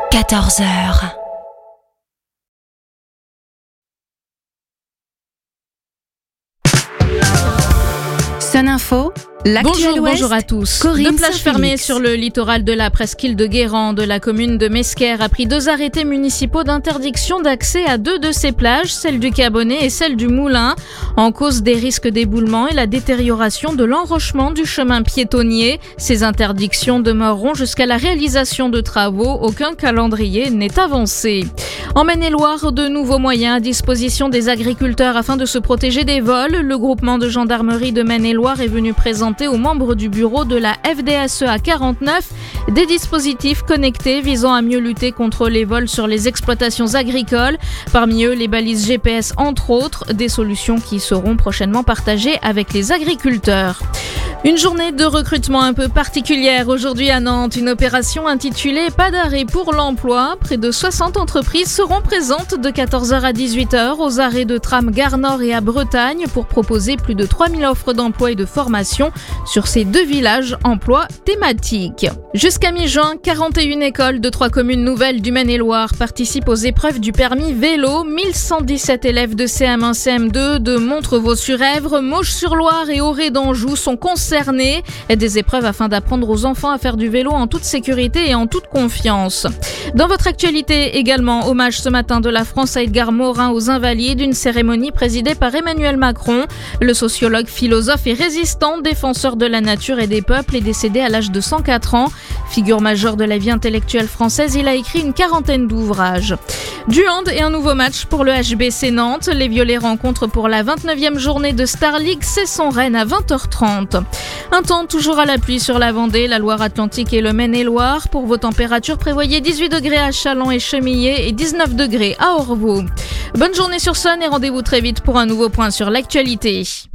14h. Sun Info, l'actuel Ouest. Bonjour à tous. Corinne Deux plages Saint-Félix. fermées sur le littoral de la presqu'île de Guérande de la commune de Mesquer a pris 2 arrêtés municipaux d'interdiction d'accès à 2 de ces plages, celle du Cabonnet et celle du Moulin, en cause des risques d'éboulement et la détérioration de l'enrochement du chemin piétonnier. Ces interdictions demeureront jusqu'à la réalisation de travaux. Aucun calendrier n'est avancé. En Maine-et-Loire, de nouveaux moyens à disposition des agriculteurs afin de se protéger des vols. Le groupement de gendarmerie de Maine-et-Loire est venu présenter aux membres du bureau de la FDSEA 49 des dispositifs connectés visant à mieux lutter contre les vols sur les exploitations agricoles. Parmi eux, les balises GPS entre autres, des solutions qui seront prochainement partagées avec les agriculteurs. Une journée de recrutement un peu particulière aujourd'hui à Nantes. Une opération intitulée « Pas d'arrêt pour l'emploi ». Près de 60 entreprises seront présentes de 14h à 18h aux arrêts de tram Gare Nord et à Bretagne pour proposer plus de 3000 offres d'emploi et de formation sur ces 2 villages emploi thématiques. Jusqu'à mi-juin, 41 écoles de 3 communes nouvelles du Maine-et-Loire participent aux épreuves du permis vélo. 1117 élèves de CM1, CM2 de Montrevaux-sur-Èvre, Mauches-sur-Loire et Auray d'Anjou sont concernés. Des épreuves afin d'apprendre aux enfants à faire du vélo en toute sécurité et en toute confiance. Dans votre actualité également, hommage ce matin de la France à Edgar Morin aux Invalides, une cérémonie présidée par Emmanuel Macron. Le sociologue, philosophe et résistant, défenseur de la nature et des peuples, est décédé à l'âge de 104 ans. Figure majeure de la vie intellectuelle française, il a écrit une 40aine d'ouvrages. Du hand et un nouveau match pour le HBC Nantes. Les Violets rencontrent pour la 29e journée de Star League Cesson-Rennes à 20h30. Un temps toujours à la pluie sur la Vendée, la Loire-Atlantique et le Maine-et-Loire. Pour vos températures, prévoyez 18 degrés à Châlons et Chemillé et 19 degrés à Orvaux. Bonne journée sur Sun et rendez-vous très vite pour un nouveau point sur l'actualité.